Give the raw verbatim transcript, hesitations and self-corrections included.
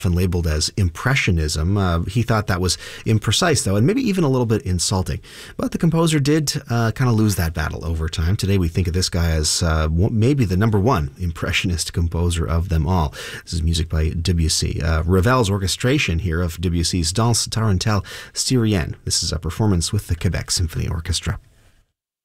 often labeled as impressionism. Uh, he thought that was imprecise, though, and maybe even a little bit insulting. But the composer did uh, kind of lose that battle over time. Today we think of this guy as uh, maybe the number one impressionist composer of them all. This is music by Debussy. Uh, Ravel's orchestration here of Debussy's Danse Tarentelle Styrienne. This is a performance with the Quebec Symphony Orchestra.